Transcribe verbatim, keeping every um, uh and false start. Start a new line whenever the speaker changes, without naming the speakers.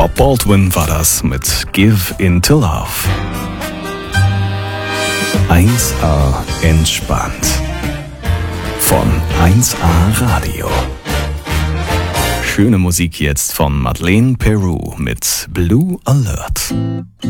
Rob Baldwin war das mit Give Into Love. eins A entspannt. Von eins A Radio. Schöne Musik jetzt von Madeleine Peru mit Blue Alert.